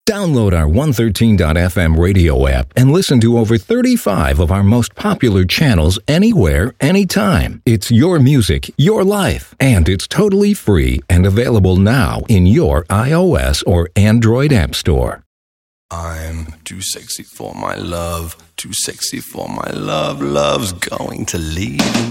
Download our 113.fm radio app and listen to over 35 of our most popular channels anywhere, anytime. It's your music, your life, and it's totally free and available now in your iOS or Android app store. I'm too sexy for my love, too sexy for my love, love's going to leave.